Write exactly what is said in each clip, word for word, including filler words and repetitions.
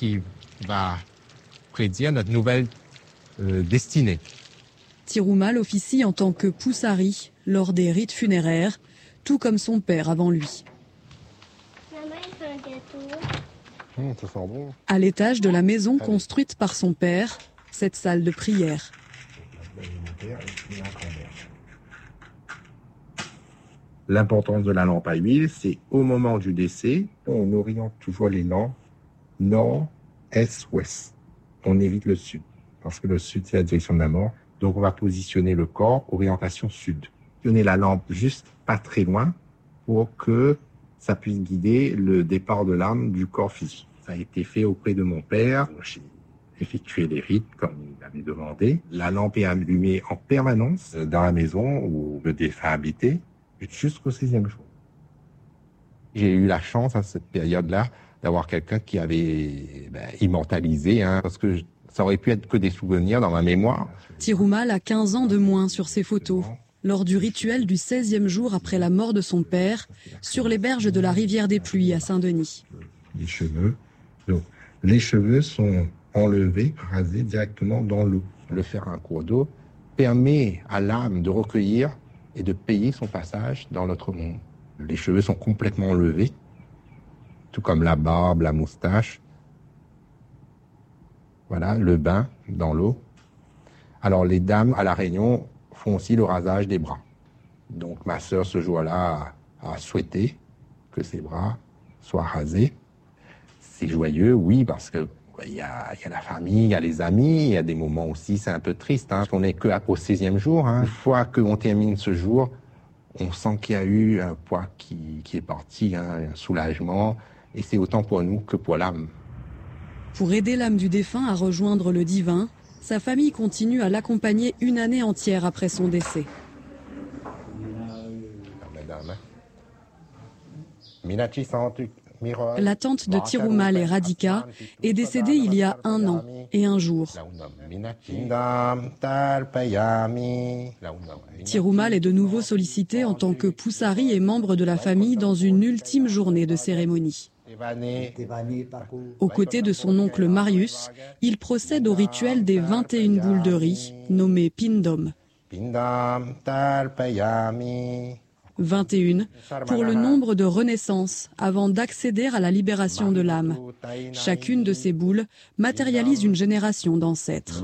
qui va prédire notre nouvelle euh, destinée. Tirumal officie en tant que poussari lors des rites funéraires, tout comme son père avant lui. Maman, il fait un gâteau. Mmh, ça sent bon. À l'étage de la maison construite par son père, cette salle de prière. L'importance de la lampe à huile, c'est au moment du décès, on oriente toujours les lampes nord, est, ouest. On évite le sud, parce que le sud, c'est la direction de la mort. Donc, on va positionner le corps orientation sud. Positionner la lampe juste pas très loin pour que ça puisse guider le départ de l'âme du corps physique. Ça a été fait auprès de mon père. J'ai effectué les rites comme il avait demandé. La lampe est allumée en permanence dans la maison où le défunt habitait jusqu'au sixième jour. J'ai eu la chance à cette période-là d'avoir quelqu'un qui avait ben, immortalisé, hein, parce que ça aurait pu être que des souvenirs dans ma mémoire. Tirumal a quinze ans de moins sur ses photos. Lors du rituel du seizième jour après la mort de son père, sur les berges de la rivière des Pluies à Saint-Denis. Les cheveux. Donc, les cheveux sont enlevés, rasés directement dans l'eau. Le faire à un cours d'eau permet à l'âme de recueillir et de payer son passage dans l'autre monde. Les cheveux sont complètement enlevés, tout comme la barbe, la moustache. Voilà, le bain dans l'eau. Alors les dames à La Réunion font aussi le rasage des bras. Donc ma sœur ce jour-là a, a souhaité que ses bras soient rasés. C'est joyeux, oui, parce que il y a, y a la famille, il y a les amis, il y a des moments aussi, c'est un peu triste. Hein, on n'est qu'au seizième jour. Hein. Une fois qu'on termine ce jour, on sent qu'il y a eu un poids qui, qui est parti, hein, un soulagement, et c'est autant pour nous que pour l'âme. Pour aider l'âme du défunt à rejoindre le divin, sa famille continue à l'accompagner une année entière après son décès. La tante de Tirumal et Radhika est décédée il y a un an et un jour. Tirumal est de nouveau sollicité en tant que poussari et membre de la famille dans une ultime journée de cérémonie. Aux côtés de son oncle Marius, il procède au rituel des vingt et une boules de riz, nommées Pindom. vingt et une pour le nombre de renaissances avant d'accéder à la libération de l'âme. Chacune de ces boules matérialise une génération d'ancêtres.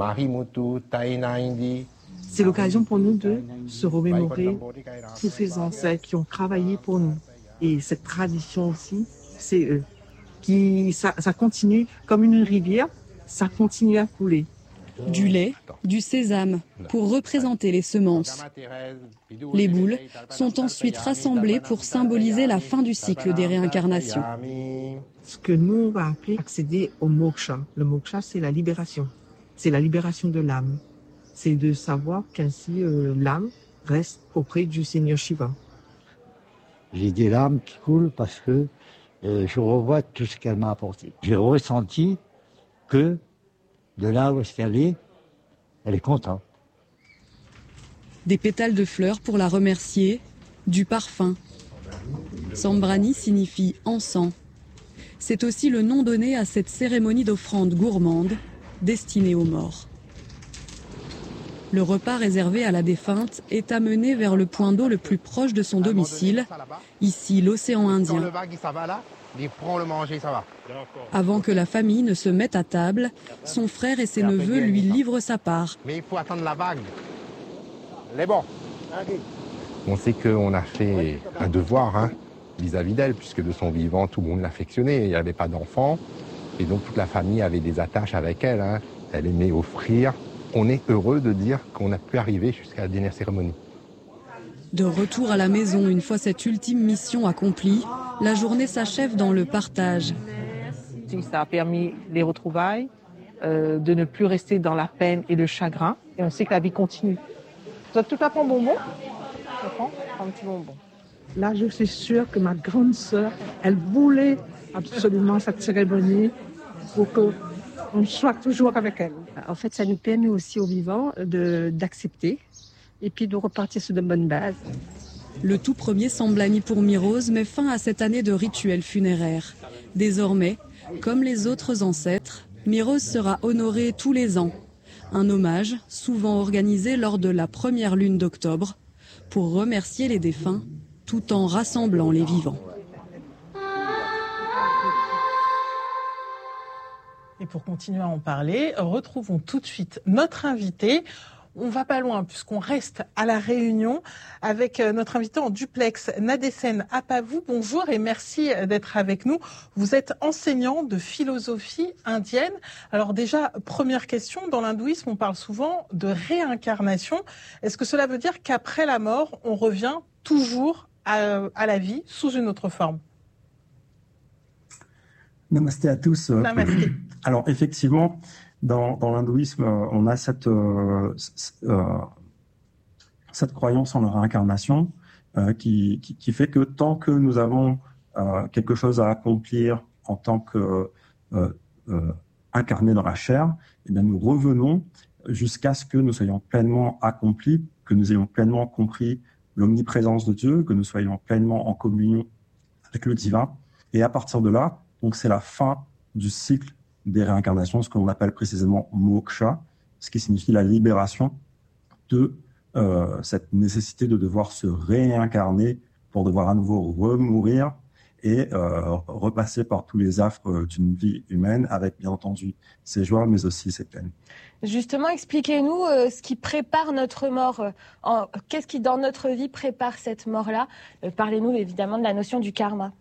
C'est l'occasion pour nous de se remémorer tous ces ancêtres qui ont travaillé pour nous. Et cette tradition aussi, c'est eux. Qui, ça, ça continue comme une rivière, ça continue à couler. Du lait, du sésame, pour représenter les semences. Les boules sont ensuite rassemblées pour symboliser la fin du cycle des réincarnations. Ce que nous, on va appeler accéder au moksha. Le moksha, c'est la libération. C'est la libération de l'âme. C'est de savoir qu'ainsi euh, l'âme reste auprès du Seigneur Shiva. J'ai des larmes qui coulent parce que euh, je revois tout ce qu'elle m'a apporté. J'ai ressenti que de là où elle est, elle est contente. Des pétales de fleurs pour la remercier, du parfum. Sambrani signifie encens. C'est aussi le nom donné à cette cérémonie d'offrande gourmande destinée aux morts. Le repas réservé à la défunte est amené vers le point d'eau le plus proche de son domicile, ici l'océan Indien. Avant que la famille ne se mette à table, son frère et ses neveux lui livrent sa part. Mais il faut attendre la vague. Elle est bon. On sait qu'on a fait un devoir hein, vis-à-vis d'elle, puisque de son vivant, tout le monde l'affectionnait. Il n'y avait pas d'enfant, et donc toute la famille avait des attaches avec elle. Hein. Elle aimait offrir. On est heureux de dire qu'on a pu arriver jusqu'à la dernière cérémonie. De retour à la maison, une fois cette ultime mission accomplie, la journée s'achève dans le partage. Ça a permis les retrouvailles, euh, de ne plus rester dans la peine et le chagrin. Et on sait que la vie continue. Tu as tout à fait un bonbon ? Je prends un petit bonbon. Là, je suis sûre que ma grande sœur, elle voulait absolument cette cérémonie pour qu'on soit toujours avec elle. En fait, ça nous permet aussi aux vivants de, d'accepter et puis de repartir sur de bonnes bases. Le tout premier Samblani pour Mirose met fin à cette année de rituels funéraires. Désormais, Comme les autres ancêtres, Mireuse sera honorée tous les ans. Un hommage souvent organisé lors de la première lune d'octobre pour remercier les défunts tout en rassemblant les vivants. Et pour continuer à en parler, retrouvons tout de suite notre invité. On va pas loin puisqu'on reste à La Réunion avec notre invité en duplex, Nadesen Apavou. Bonjour et merci d'être avec nous. Vous êtes enseignant de philosophie indienne. Alors déjà, première question, dans l'hindouisme, on parle souvent de réincarnation. Est-ce que cela veut dire qu'après la mort, on revient toujours à, à la vie sous une autre forme? Namasté à tous. Namasté. Alors effectivement, Dans, dans l'hindouisme, on a cette, euh, euh, cette croyance en la réincarnation euh, qui, qui, qui fait que tant que nous avons euh, quelque chose à accomplir en tant que euh, euh, incarné dans la chair, eh bien nous revenons jusqu'à ce que nous soyons pleinement accomplis, que nous ayons pleinement compris l'omniprésence de Dieu, que nous soyons pleinement en communion avec le divin. Et à partir de là, donc c'est la fin du cycle des réincarnations, ce qu'on appelle précisément moksha, ce qui signifie la libération de euh, cette nécessité de devoir se réincarner pour devoir à nouveau remourir et euh, repasser par tous les affres d'une vie humaine avec bien entendu ses joies mais aussi ses peines. Justement, expliquez-nous euh, ce qui prépare notre mort. Euh, en, qu'est-ce qui dans notre vie prépare cette mort-là? euh, Parlez-nous évidemment de la notion du karma.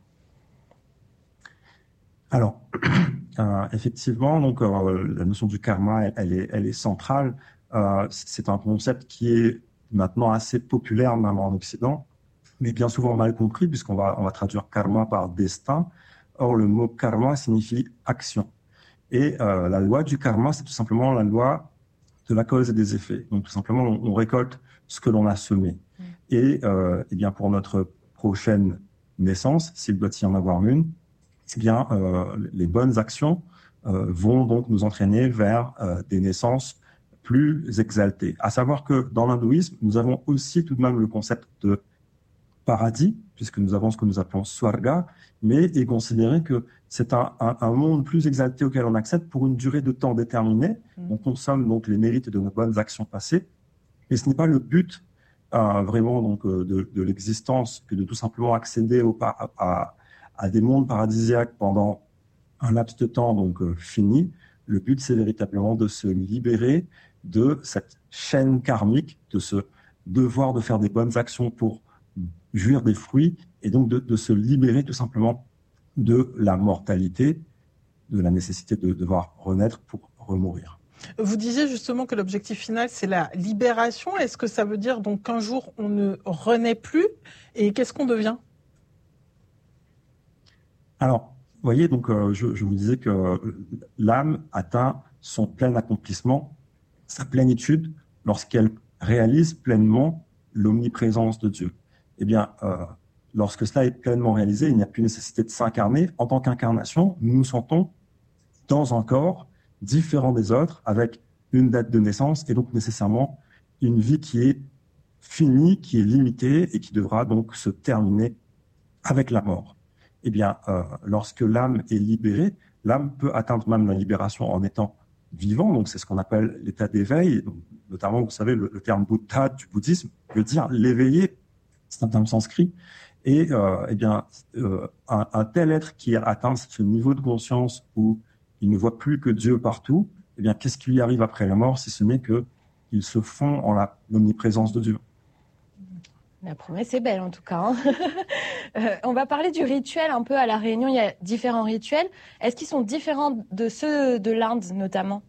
Alors, euh, effectivement, donc euh, la notion du karma, elle, elle, est, elle est centrale. Euh, c'est un concept qui est maintenant assez populaire même en Occident, mais bien souvent mal compris puisqu'on va on va traduire karma par destin. Or, le mot karma signifie action. Et euh, la loi du karma, c'est tout simplement la loi de la cause et des effets. Donc, tout simplement, on, on récolte ce que l'on a semé. Mmh. Et, euh, et bien pour notre prochaine naissance, s'il doit y en avoir une, eh bien, euh, les bonnes actions euh, vont donc nous entraîner vers euh, des naissances plus exaltées. À savoir que dans l'hindouisme, nous avons aussi tout de même le concept de paradis, puisque nous avons ce que nous appelons swarga, mais est considéré que c'est un, un, un monde plus exalté auquel on accède pour une durée de temps déterminée. Mmh. On consomme donc les mérites de nos bonnes actions passées, mais ce n'est pas le but euh, vraiment donc de, de l'existence que de tout simplement accéder au à, à à des mondes paradisiaques pendant un laps de temps donc euh, fini. Le but, c'est véritablement de se libérer de cette chaîne karmique, de ce devoir de faire des bonnes actions pour jouir des fruits, et donc de, de se libérer tout simplement de la mortalité, de la nécessité de devoir renaître pour remourir. Vous disiez justement que l'objectif final, c'est la libération. Est-ce que ça veut dire donc qu'un jour, on ne renaît plus? Et qu'est-ce qu'on devient? Alors, vous voyez, donc euh, je, je vous disais que euh, l'âme atteint son plein accomplissement, sa plénitude, lorsqu'elle réalise pleinement l'omniprésence de Dieu. Eh bien, euh, lorsque cela est pleinement réalisé, il n'y a plus nécessité de s'incarner. En tant qu'incarnation, nous nous sentons dans un corps différent des autres, avec une date de naissance et donc nécessairement une vie qui est finie, qui est limitée et qui devra donc se terminer avec la mort. Eh bien, euh, lorsque l'âme est libérée, l'âme peut atteindre même la libération en étant vivant. Donc, c'est ce qu'on appelle l'état d'éveil. Donc, notamment, vous savez, le, le terme Buddha du bouddhisme veut dire l'éveillé. C'est un terme sanskrit. Et euh, eh bien, euh, un, un tel être qui a atteint ce niveau de conscience où il ne voit plus que Dieu partout, eh bien, qu'est-ce qui lui arrive après la mort, si ce n'est qu'il se fond en la, l'omniprésence de Dieu. La promesse est belle en tout cas. Hein. euh, on va parler du rituel un peu à La Réunion. Il y a différents rituels. Est-ce qu'ils sont différents de ceux de l'Inde notamment?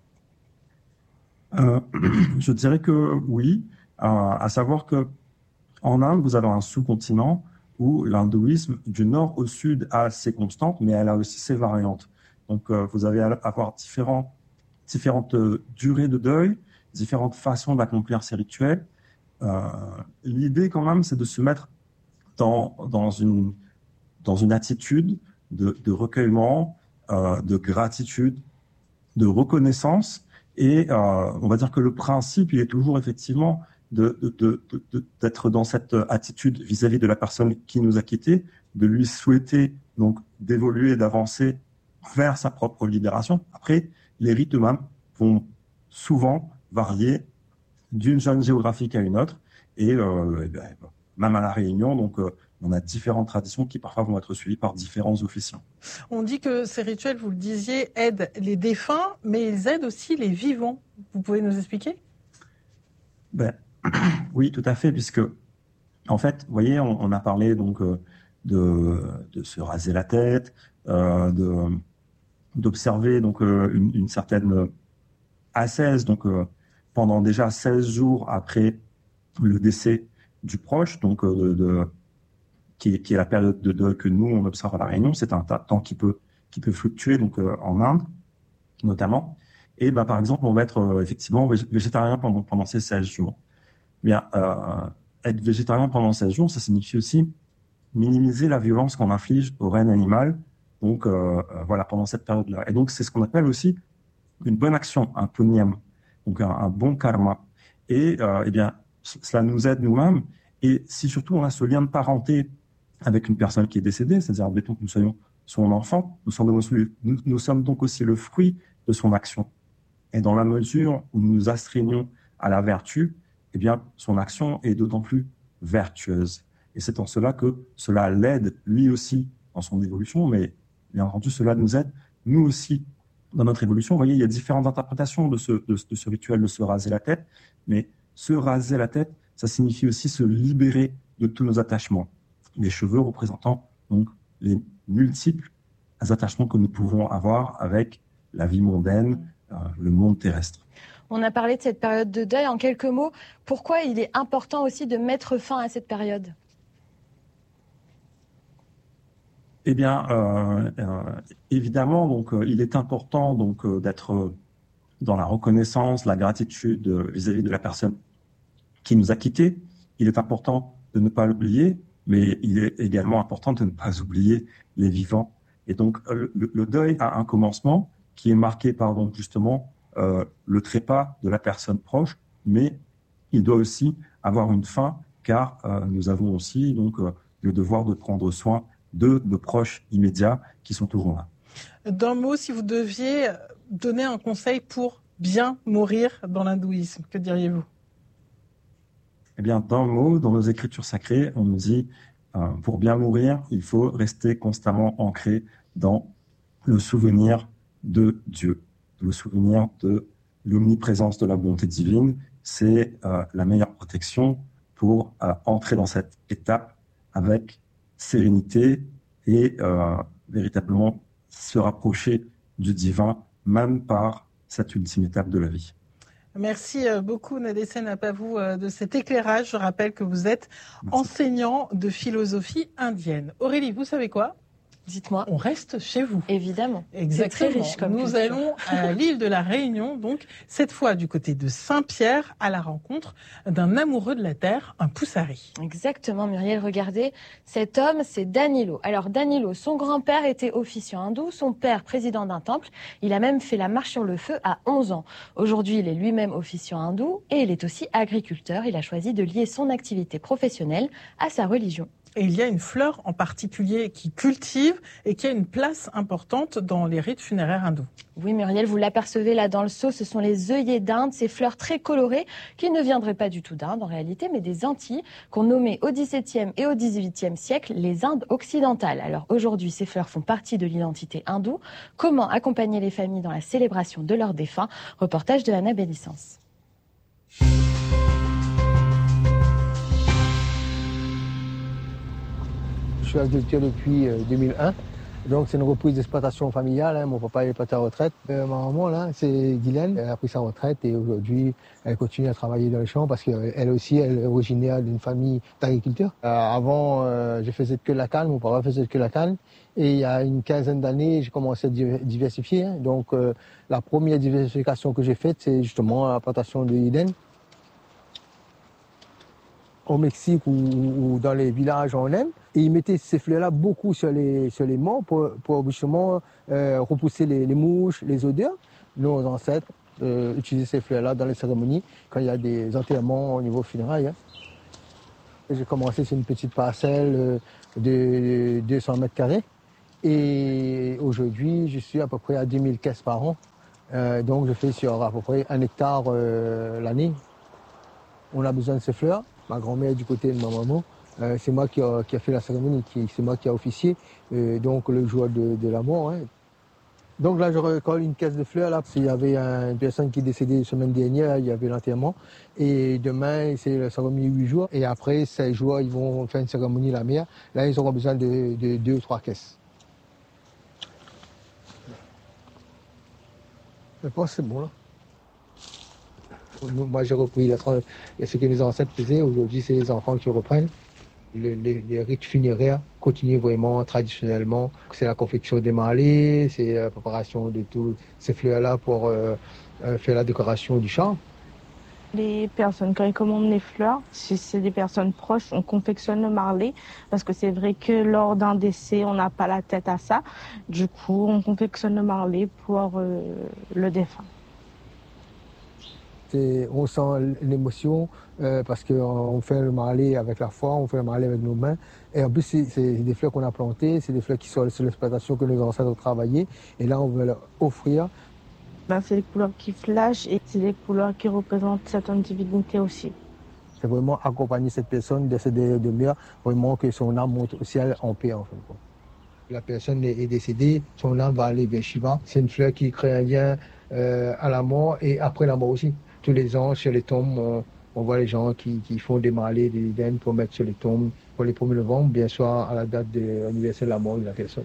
euh, Je dirais que oui. Euh, à savoir que en Inde, vous avez un sous-continent où l'hindouisme du nord au sud a ses constantes, mais elle a aussi ses variantes. Donc euh, vous allez avoir différents, différentes euh, durées de deuil, différentes façons d'accomplir ces rituels. Euh, l'idée quand même, c'est de se mettre dans, dans, une, dans une attitude de, de recueillement, euh, de gratitude, de reconnaissance. Et euh, on va dire que le principe, il est toujours effectivement de, de, de, de, d'être dans cette attitude vis-à-vis de la personne qui nous a quittés, de lui souhaiter donc d'évoluer, d'avancer vers sa propre libération. Après, les rites eux-mêmes vont souvent varier d'une zone géographique à une autre, et, euh, et ben, même à La Réunion, donc euh, on a différentes traditions qui parfois vont être suivies par différents officiants. On dit que ces rituels, vous le disiez, aident les défunts, mais ils aident aussi les vivants. Vous pouvez nous expliquer ? Ben, oui, tout à fait, puisque, en fait, vous voyez, on, on a parlé donc euh, de, de se raser la tête, euh, de, d'observer donc euh, une, une certaine ascèse, donc euh, pendant déjà seize jours après le décès du proche, donc euh, de, de qui, est, qui est la période de deuil que nous on observe à La Réunion. C'est un temps qui peut qui peut fluctuer, donc euh, en Inde notamment. Et ben par exemple, on va être euh, effectivement végétarien pendant pendant ces seize jours. Bien, euh, être végétarien pendant seize jours, ça signifie aussi minimiser la violence qu'on inflige au règne animal. Donc euh, voilà, pendant cette période-là. Et donc c'est ce qu'on appelle aussi une bonne action, un punyam, donc un, un bon karma. Et euh, eh bien, cela nous aide nous-mêmes. Et si surtout on a ce lien de parenté avec une personne qui est décédée, c'est-à-dire admettons que nous soyons son enfant, nous sommes, nous, nous sommes donc aussi le fruit de son action. Et dans la mesure où nous nous astreignons à la vertu, eh bien, son action est d'autant plus vertueuse. Et c'est en cela que cela l'aide lui aussi dans son évolution, mais bien entendu, cela nous aide nous aussi dans notre évolution. Vous voyez, il y a différentes interprétations de ce, de, de ce rituel de se raser la tête, mais se raser la tête, ça signifie aussi se libérer de tous nos attachements. Les cheveux représentant donc les multiples attachements que nous pouvons avoir avec la vie mondaine, euh, le monde terrestre. On a parlé de cette période de deuil. En quelques mots, pourquoi il est important aussi de mettre fin à cette période ? Eh bien, euh, euh, évidemment, donc, euh, il est important donc euh, d'être euh, dans la reconnaissance, la gratitude euh, vis-à-vis de la personne qui nous a quittés. Il est important de ne pas l'oublier, mais il est également important de ne pas oublier les vivants. Et donc, euh, le, le deuil a un commencement qui est marqué par donc justement euh, le trépas de la personne proche, mais il doit aussi avoir une fin, car euh, nous avons aussi donc euh, le devoir de prendre soin de nos proches immédiats qui sont toujours là. D'un mot, si vous deviez donner un conseil pour bien mourir dans l'hindouisme, que diriez-vous ? Eh bien, d'un mot, dans nos écritures sacrées, on nous dit, euh, pour bien mourir, il faut rester constamment ancré dans le souvenir de Dieu, le souvenir de l'omniprésence de la bonté divine. C'est euh, la meilleure protection pour euh, entrer dans cette étape avec sérénité et euh, véritablement se rapprocher du divin, même par cette ultime étape de la vie. Merci beaucoup Nadesen Apavou de cet éclairage. Je rappelle que vous êtes Merci. enseignant de philosophie indienne. Aurélie, vous savez quoi ? Dites-moi. On reste chez vous. Évidemment. Exactement. C'est très riche comme Nous culture. allons à l'île de la Réunion, donc cette fois du côté de Saint-Pierre, à la rencontre d'un amoureux de la terre, un poussari. Exactement, Muriel. Regardez, cet homme, c'est Danilo. Alors Danilo, son grand-père était officiant hindou, son père président d'un temple. Il a même fait la marche sur le feu à onze ans. Aujourd'hui, il est lui-même officiant hindou et il est aussi agriculteur. Il a choisi de lier son activité professionnelle à sa religion. Et il y a une fleur en particulier qui cultive et qui a une place importante dans les rites funéraires hindous. Oui, Muriel, vous l'apercevez là dans le seau, ce sont les œillets d'Inde, ces fleurs très colorées qui ne viendraient pas du tout d'Inde en réalité, mais des Antilles qu'on nommait au dix-septième et au dix-huitième siècle les Indes occidentales. Alors aujourd'hui, ces fleurs font partie de l'identité hindoue. Comment accompagner les familles dans la célébration de leurs défunts ? Reportage de Anna Bélissance. Je suis agriculteur depuis deux mille un, donc c'est une reprise d'exploitation familiale. Hein. Mon papa est parti à la retraite. Euh, ma maman, là, c'est Guylaine. Elle a pris sa retraite et aujourd'hui, elle continue à travailler dans les champs parce qu'elle aussi, elle est originaire d'une famille d'agriculteurs. Euh, avant, euh, je faisais que la canne, mon papa faisait que la canne. Et il y a une quinzaine d'années, j'ai commencé à diversifier. Hein. Donc, euh, la première diversification que j'ai faite, c'est justement la plantation de Guylaine. Au Mexique ou, ou dans les villages on aime. Et ils mettaient ces fleurs-là beaucoup sur les, sur les morts pour, pour justement euh, repousser les, les mouches, les odeurs. Nos ancêtres euh, utilisaient ces fleurs-là dans les cérémonies quand il y a des enterrements au niveau funéraire. Hein. J'ai commencé sur une petite parcelle de deux cents mètres carrés. Et aujourd'hui, je suis à peu près à deux mille caisses par an. Euh, donc je fais sur à peu près un hectare euh, l'année. On a besoin de ces fleurs. Ma grand-mère du côté de ma maman, euh, c'est moi qui a, qui a fait la cérémonie, qui, c'est moi qui a officié, euh, donc le jour de, de la mort. Hein. Donc là, je recolle une caisse de fleurs. Là, il y avait une personne qui est décédée la semaine dernière, il y avait l'enterrement. Et demain, c'est la cérémonie huit jours. Et après, seize jours, ils vont faire une cérémonie la mère. Là, ils auront besoin de, de deux ou trois caisses. Je pense que c'est bon, là. Moi, j'ai repris la, ce que les ancêtres faisaient. Aujourd'hui, c'est les enfants qui reprennent. Le, les, les rites funéraires continuent vraiment traditionnellement. C'est la confection des malets, c'est la préparation de tous ces fleurs-là pour euh, faire la décoration du champ. Les personnes, quand ils commandent les fleurs, si c'est des personnes proches, on confectionne le marlet. Parce que c'est vrai que lors d'un décès, on n'a pas la tête à ça. Du coup, on confectionne le marlet pour euh, le défunt. On sent l'émotion euh, parce qu'on fait le marlet avec la foi, on fait le marlet avec nos mains. Et en plus, c'est, c'est des fleurs qu'on a plantées, c'est des fleurs qui sont sur l'exploitation que nos ancêtres ont travaillé. Et là, on veut leur offrir. Ben, c'est des couleurs qui flashent et c'est des couleurs qui représentent certaines divinités aussi. C'est vraiment accompagner cette personne de cette demeure, vraiment que son âme monte au ciel en paix. En fait. La personne est décédée, son âme va aller vers Shiva. C'est une fleur qui crée un lien euh, à la mort et après la mort aussi. Tous les ans, sur les tombes, on, on voit les gens qui, qui font des malais, des idènes pour mettre sur les tombes pour les premier novembre, bien sûr à la date de l'anniversaire de la mort de la personne.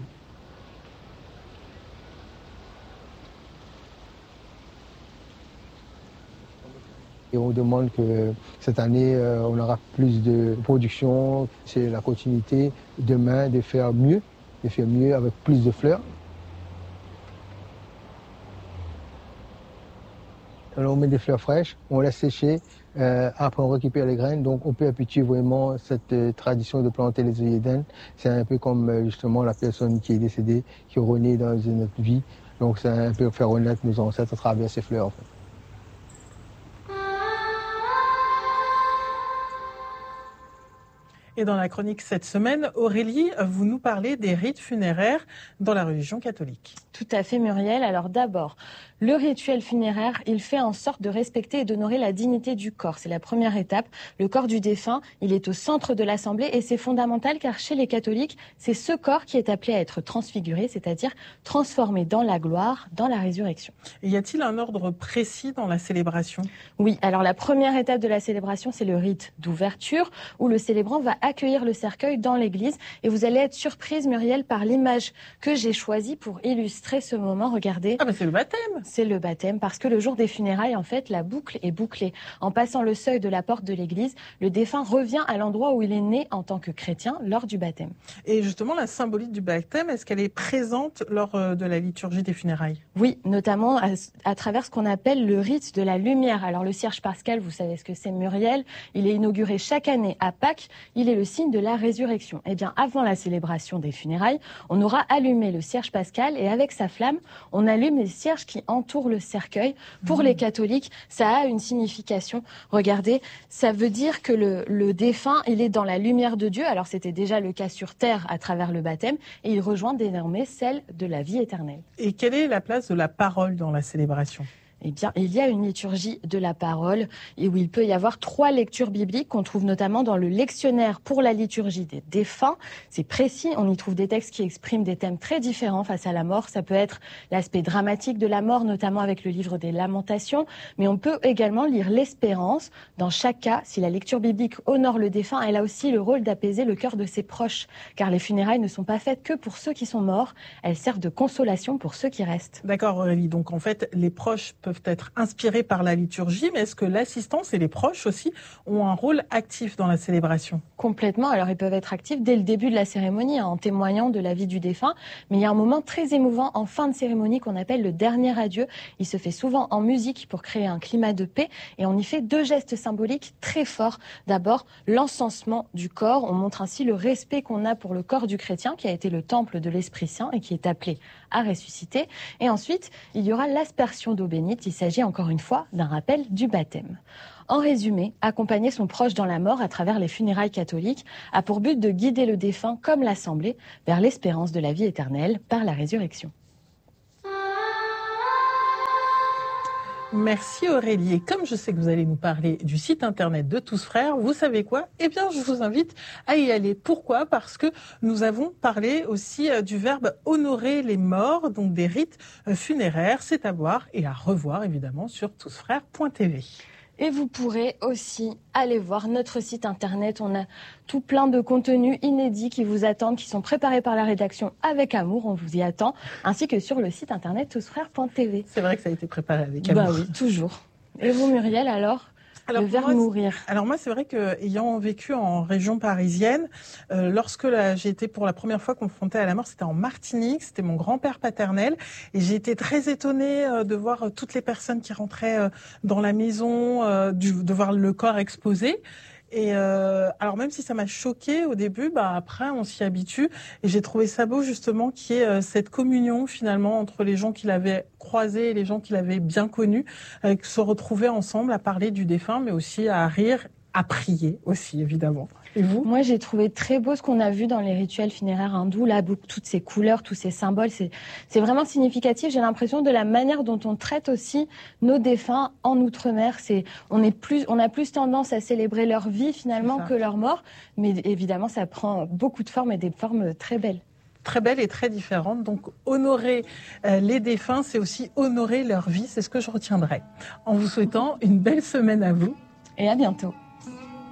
Et on demande que cette année, euh, on aura plus de production, c'est la continuité demain de faire mieux, de faire mieux avec plus de fleurs. Alors on met des fleurs fraîches, on laisse sécher, euh, après on récupère les graines, donc on peut perpétuer vraiment cette euh, tradition de planter les œillets d'Inde. C'est un peu comme euh, justement la personne qui est décédée, qui renaît dans une autre vie, donc c'est un peu faire renaître nos ancêtres à travers ces fleurs en fait. Et dans la chronique cette semaine, Aurélie, vous nous parlez des rites funéraires dans la religion catholique. Tout à fait, Muriel. Alors d'abord, le rituel funéraire, il fait en sorte de respecter et d'honorer la dignité du corps. C'est la première étape. Le corps du défunt, il est au centre de l'assemblée et c'est fondamental car chez les catholiques, c'est ce corps qui est appelé à être transfiguré, c'est-à-dire transformé dans la gloire, dans la résurrection. Et y a-t-il un ordre précis dans la célébration ? Oui, alors la première étape de la célébration, c'est le rite d'ouverture où le célébrant va accueillir le cercueil dans l'église. Et vous allez être surprise, Muriel, par l'image que j'ai choisie pour illustrer ce moment. Regardez. Ah, mais c'est le baptême. C'est le baptême parce que le jour des funérailles, en fait, la boucle est bouclée. En passant le seuil de la porte de l'église, le défunt revient à l'endroit où il est né en tant que chrétien lors du baptême. Et justement, la symbolique du baptême, est-ce qu'elle est présente lors de la liturgie des funérailles ? Oui, notamment à, à travers ce qu'on appelle le rite de la lumière. Alors le cierge pascal, vous savez ce que c'est, Muriel. Il est inauguré chaque année à Pâques. Il est le signe de la résurrection. Eh bien, avant la célébration des funérailles, on aura allumé le cierge pascal et avec sa flamme, on allume les cierges qui entourent le cercueil. Pour mmh. les catholiques, ça a une signification. Regardez, ça veut dire que le, le défunt, il est dans la lumière de Dieu. Alors, c'était déjà le cas sur terre à travers le baptême et il rejoint désormais celle de la vie éternelle. Et quelle est la place de la parole dans la célébration ? Eh bien, il y a une liturgie de la parole et où il peut y avoir trois lectures bibliques qu'on trouve notamment dans le lectionnaire pour la liturgie des défunts. C'est précis, on y trouve des textes qui expriment des thèmes très différents face à la mort. Ça peut être l'aspect dramatique de la mort, notamment avec le livre des Lamentations, mais on peut également lire l'espérance. Dans chaque cas, si la lecture biblique honore le défunt, elle a aussi le rôle d'apaiser le cœur de ses proches, car les funérailles ne sont pas faites que pour ceux qui sont morts, elles servent de consolation pour ceux qui restent. D'accord, Aurélie. Donc en fait, les proches peuvent être inspirés par la liturgie, mais est-ce que l'assistance et les proches aussi ont un rôle actif dans la célébration ? Complètement. Alors ils peuvent être actifs dès le début de la cérémonie, hein, en témoignant de la vie du défunt. Mais il y a un moment très émouvant en fin de cérémonie qu'on appelle le dernier adieu. Il se fait souvent en musique pour créer un climat de paix et on y fait deux gestes symboliques très forts. D'abord, l'encensement du corps. On montre ainsi le respect qu'on a pour le corps du chrétien qui a été le temple de l'Esprit Saint et qui est appelé à ressusciter. Et ensuite, il y aura l'aspersion d'eau bénite. rite, il s'agit encore une fois d'un rappel du baptême. En résumé, accompagner son proche dans la mort à travers les funérailles catholiques a pour but de guider le défunt comme l'Assemblée vers l'espérance de la vie éternelle par la résurrection. Merci Aurélie. Et comme je sais que vous allez nous parler du site internet de Tous Frères, vous savez quoi? Eh bien, je vous invite à y aller. Pourquoi? Parce que nous avons parlé aussi du verbe honorer les morts, donc des rites funéraires. C'est à voir et à revoir évidemment sur tousfrères point t v. Et vous pourrez aussi aller voir notre site internet. On a tout plein de contenus inédits qui vous attendent, qui sont préparés par la rédaction avec amour. On vous y attend. Ainsi que sur le site internet tousfrères point t v. C'est vrai que ça a été préparé avec amour. Bah oui, toujours. Et vous, Muriel, alors? Alors, le verbe moi, mourir. Alors moi, c'est vrai que ayant vécu en région parisienne, euh, lorsque là, j'ai été pour la première fois confrontée à la mort, c'était en Martinique, c'était mon grand-père paternel, et j'ai été très étonnée euh, de voir euh, toutes les personnes qui rentraient euh, dans la maison, euh, du, de voir le corps exposé. Et euh, alors même si ça m'a choquée au début, bah après on s'y habitue et j'ai trouvé ça beau justement qu'il y ait euh, cette communion finalement entre les gens qui l'avaient croisé et les gens qui l'avaient bien connu, euh, qui se retrouvaient ensemble à parler du défunt, mais aussi à rire, à prier aussi évidemment. Et vous? Moi, j'ai trouvé très beau ce qu'on a vu dans les rituels funéraires hindous, là, toutes ces couleurs, tous ces symboles, c'est, c'est vraiment significatif. J'ai l'impression de la manière dont on traite aussi nos défunts en Outre-mer. C'est, on est plus, on a plus tendance à célébrer leur vie finalement que leur mort, mais évidemment, ça prend beaucoup de formes et des formes très belles. Très belles et très différentes. Donc, honorer euh, les défunts, c'est aussi honorer leur vie. C'est ce que je retiendrai. En vous souhaitant une belle semaine à vous. Et à bientôt.